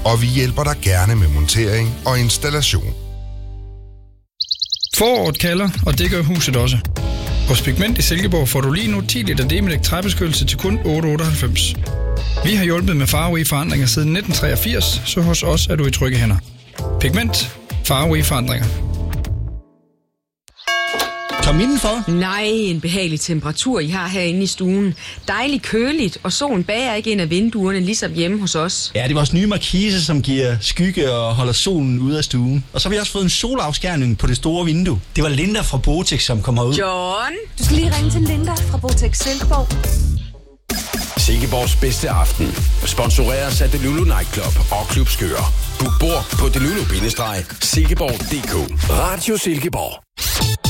og vi hjælper dig gerne med montering og installation. Foråret kalder, og det gør huset også. Hos Pigment i Silkeborg får du lige nu 10 liter Demilec træbeskyttelse til kun 8,98. Vi har hjulpet med farverige forandringer siden 1983, så hos os er du i trygge hænder. Pigment. Farverige forandringer. Kom indenfor. Nej, en behagelig temperatur, I har herinde i stuen. Dejligt køligt, og solen bager ikke ind af vinduerne, ligesom hjemme hos os. Ja, det er vores nye markise, som giver skygge og holder solen ude af stuen. Og så har vi også fået en solafskærning på det store vindue. Det var Linda fra Botex, som kommer ud. John! Du skal lige ringe til Linda fra Botex Silkeborg. Silkeborgs bedste aften sponsoreres af Delulu Nightclub og Klub Skør. Book bord på delulu-silkeborg.dk. Radio Silkeborg.